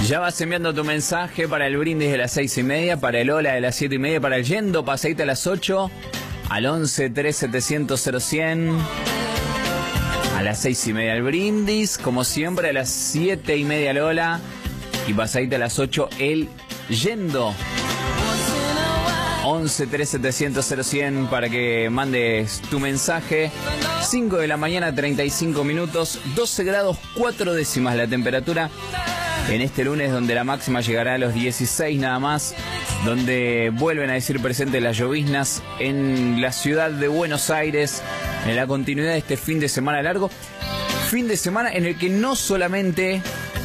Ya vas enviando tu mensaje para el brindis de las 6:30, para el hola de las 7:30, para el yendo pasadita a las 8, al 11 3700 0100. A las 6:30 el brindis, como siempre a las 7:30 el hola y pasadita a las 8 el yendo. 11 3700 0100 para que mandes tu mensaje. 5 de la mañana, 35 minutos, 12 grados 4 décimas la temperatura en este lunes, donde la máxima llegará a los 16 nada más, donde vuelven a decir presente las lloviznas en la ciudad de Buenos Aires, en la continuidad de este fin de semana largo. Fin de semana en el que no solamente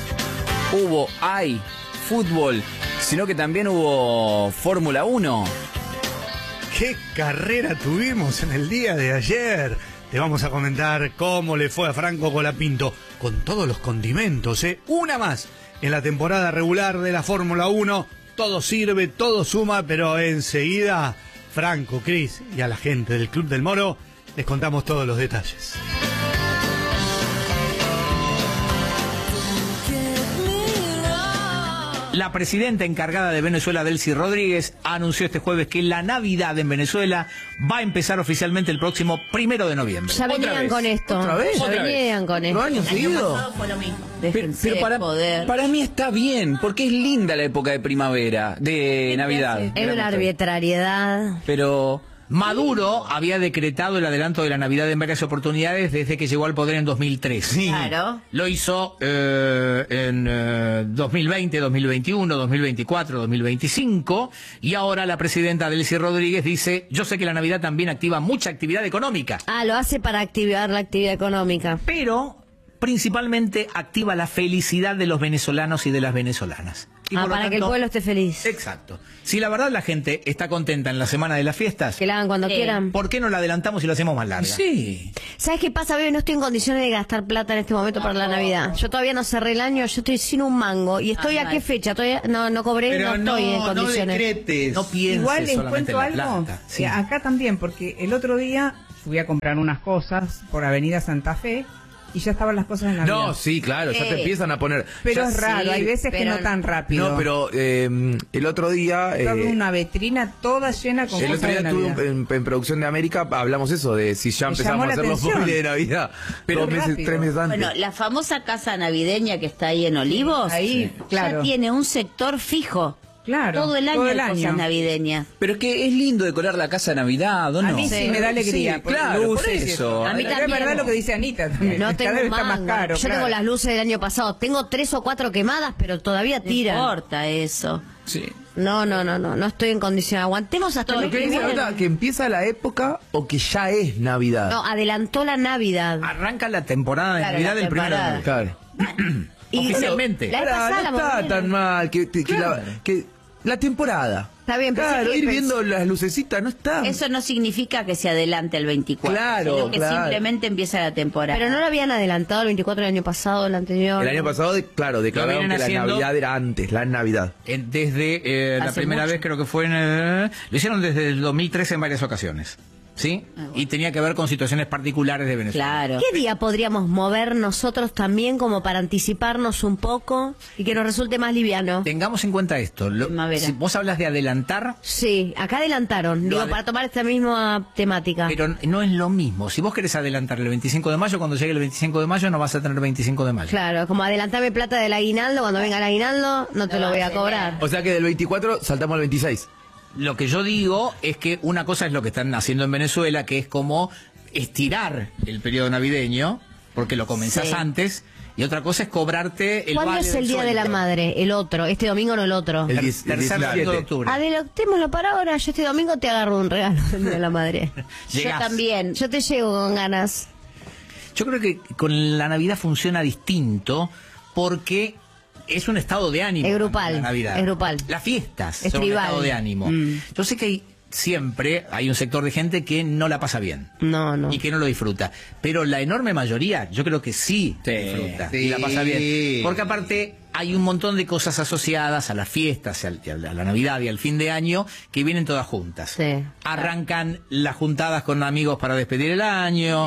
hay fútbol, sino que también hubo Fórmula 1. ¡Qué carrera tuvimos en el día de ayer! Te vamos a comentar cómo le fue a Franco Colapinto con todos los condimentos, ¿eh? Una más en la temporada regular de la Fórmula 1. Todo sirve, todo suma, pero enseguida Franco, Cris y a la gente del Club del Moro les contamos todos los detalles. La presidenta encargada de Venezuela, Delcy Rodríguez, anunció este jueves que la Navidad en Venezuela va a empezar oficialmente el próximo 1 de noviembre. Ya venían con esto. ¿Otra vez? Ya venían con esto. ¿2 años seguidos? Fue lo mismo. Pero para mí está bien, porque es linda la época de primavera, de Navidad. Es una arbitrariedad. Pero Maduro había decretado el adelanto de la Navidad en varias oportunidades desde que llegó al poder en 2003. sí. Claro. Lo hizo en 2020, 2021, 2024, 2025 y ahora la presidenta Delcy Rodríguez dice, yo sé que la Navidad también activa mucha actividad económica, Lo hace para activar la actividad económica. pero principalmente activa la felicidad de los venezolanos y de las venezolanas. Y por lo Para que el tanto, pueblo esté feliz. Exacto. Si la verdad la gente está contenta en la semana de las fiestas, Que la hagan cuando quieran. ¿por qué no la adelantamos y la hacemos más larga? sí. ¿Sabes qué pasa, bebé? No estoy en condiciones de gastar plata en este momento para la Navidad. Yo todavía no cerré el año, yo estoy sin un mango. ¿Y estoy a qué fecha? Todavía no cobré, Pero no estoy en condiciones. decretes. No pienses Igual les solamente cuento en la algo, plata. Sí. acá también, porque el otro día fui a comprar unas cosas por Avenida Santa Fe y ya estaban las cosas en Navidad. No, sí, claro, ya te empiezan a poner. Pero ya es raro, sí, hay veces que pero no tan rápido. No, pero el otro día. Estaba una vitrina toda llena con El cosas otro de día Navidad. en Producción de América hablamos eso, de si ya Me empezamos llamó a la hacer los atención. móviles de Navidad. Pero 2 meses, rápido. 3 meses antes. Bueno, la famosa casa navideña que está ahí en Olivos, Ahí, claro. ya tiene un sector fijo. Claro, Todo el año hay cosas navideñas. Pero es que es lindo decorar la casa de Navidad, ¿o no? A mí sí me da alegría. Sí, por claro, luces por y eso. A mí Pero también. es verdad lo que dice Anita también. No Cada tengo vez está más mango. caro. Yo tengo las luces del año pasado. Tengo 3 o 4 quemadas, pero todavía No tiran. importa eso. Sí. No estoy en condición. Aguantemos hasta el ¿Pero mes qué que dice viene. Nota? ¿Que empieza la época o que ya es Navidad? No, adelantó la Navidad. Arranca la temporada de Claro, Navidad la del 1 de temporada. noviembre. Claro. Y Oficialmente. La vez Ahora, pasada la no está movieron. tan mal que la temporada. Está bien, pero Claro, sí, ir pero- viendo las lucecitas no está. Eso no significa que se adelante el 24, Claro, sino que claro. simplemente empieza la temporada. Pero no lo habían adelantado el 24 del año pasado, el anterior. El año pasado, claro, declararon vienen que la haciendo- Navidad era antes, la Navidad. Desde la Hace primera mucho. vez creo que fue lo hicieron desde el 2013 en varias ocasiones. ¿Sí? Y tenía que ver con situaciones particulares de Venezuela. Claro. ¿Qué día podríamos mover nosotros también como para anticiparnos un poco y que nos resulte más liviano? Tengamos en cuenta esto. Primavera. Si vos hablas de adelantar, Sí, acá adelantaron, digo, para tomar esta misma temática. pero no es lo mismo. Si vos querés adelantar el 25 de mayo, cuando llegue el 25 de mayo no vas a tener 25 de mayo. Claro, como adelantarme plata del aguinaldo, cuando venga el aguinaldo no te lo voy a cobrar. O sea que del 24 saltamos al 26. Lo que yo digo es que una cosa es lo que están haciendo en Venezuela, que es como estirar el periodo navideño, porque lo comenzás Sí. antes, y otra cosa es cobrarte el ¿Cuándo vale es del el Día de la sueldo. Madre? El otro, este domingo no el otro. El 10, el Tercer 17. domingo de octubre. Adelantémoslo para ahora, yo este domingo te agarro un regalo del Día de la Madre. Yo Llegás. también. Yo te llego con ganas. Yo creo que con la Navidad funciona distinto porque es un estado de ánimo. Es grupal, La Navidad. es grupal. Las fiestas Es son un tribal. estado de ánimo. Yo sé que siempre hay un sector de gente que no la pasa bien. No. Y que no lo disfruta. Pero la enorme mayoría, yo creo que sí, Sí, disfruta sí. y la pasa bien. Porque aparte, hay un montón de cosas asociadas a las fiestas, a la Navidad y al fin de año, que vienen todas juntas. Sí. Arrancan las juntadas con amigos para despedir el año,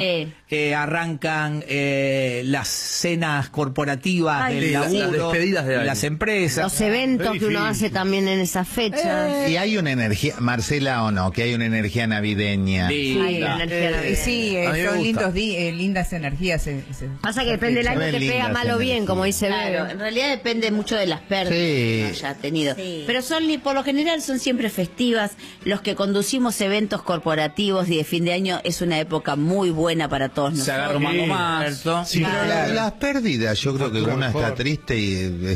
arrancan las cenas corporativas del las laburo, despedidas de año. las empresas. Los eventos que uno hace también en esas fechas. Y hay una energía, Marcela, o no, que hay una energía navideña. Sí. Hay una energía navideña. Sí, A mí me son gusta. lindas energías. Pasa que depende del año, Son te pega lindas mal o bien, energías. como dice Claro, Bebe. en realidad depende mucho de las pérdidas que haya tenido. Sí. Pero por lo general son siempre festivas. Los que conducimos eventos corporativos y de fin de año es una época muy buena para todos Se agarra nosotros. un mango más. ¿Cierto? Sí, Pero las pérdidas, yo creo que Otro una mejor. está triste y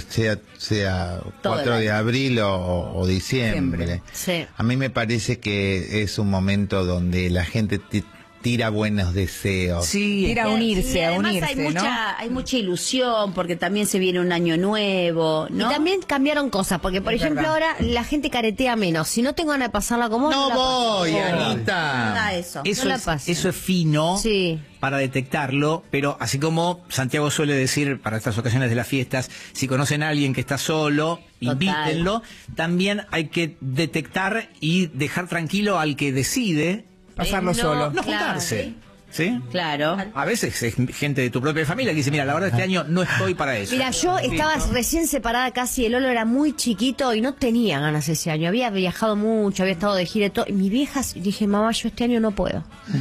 sea Todo 4 el de año. abril o diciembre. Sí. A mí me parece que es un momento donde la gente tira buenos deseos. Sí, Ir a Y unirse, a además unirse, hay mucha ilusión porque también se viene un año nuevo, ¿no? Y también cambiaron cosas, porque por Es ejemplo verdad. ahora la gente caretea menos. Si no tengo ganas de pasarla como No la paso. voy, Nada Anita. eso. Eso, No la es, pasen. eso es fino Sí. para detectarlo, pero así como Santiago suele decir para estas ocasiones de las fiestas, si conocen a alguien que está solo, invítenlo. También hay que detectar y dejar tranquilo al que decide Pasarlo no, solo. no Claro. juntarse. ¿Sí? Claro. A veces es gente de tu propia familia que dice, mira, la verdad este año no estoy para eso. Mira, yo estaba recién separada casi, el Lolo era muy chiquito y no tenía ganas ese año. Había viajado mucho, había estado de gira y todo. Y mi vieja, dije, mamá, yo este año no puedo.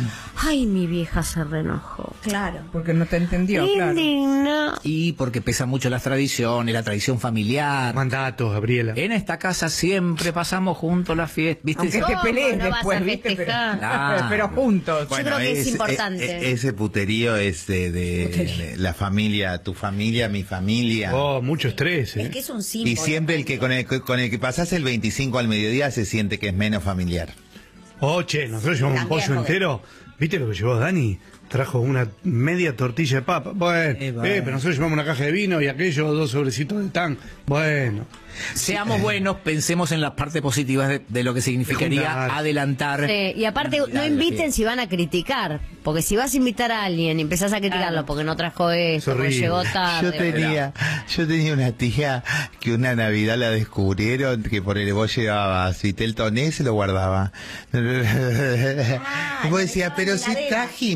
Ay, mi vieja se reenojó. Claro. Porque no te entendió, claro. Indigna. Y porque pesan mucho las tradiciones, la tradición familiar. Mandatos, Gabriela. En esta casa siempre pasamos juntos las fiestas, ¿viste? Aunque te ¿Cómo pelees no vas después, a ¿viste? Pero, festejar? Ah. pero juntos. Yo creo que es importante. Ese puterío es de la familia, tu familia, mi familia. Oh, mucho estrés, Es que es un Y símbolo. siempre el que con el que pasás el 25 al mediodía se siente que es menos familiar. Oh, che, nosotros llevamos un pollo Cambiamos de- entero. ¿Viste lo que llevó Dani? Trajo una media tortilla de papa. Bueno, bueno. pero nosotros llevamos una caja de vino y aquello, 2 sobrecitos de tan. Bueno. Seamos buenos, pensemos en las partes positivas de lo que significaría Juntar. adelantar. Sí, y aparte, no inviten si van a criticar. Porque si vas a invitar a alguien y empezás a criticarlo porque no trajo esto, porque horrible. llegó tarde. Yo tenía una tía que una Navidad la descubrieron que por el vos llevabas Vitel Toné se lo guardaba. Y vos decías, pero si traje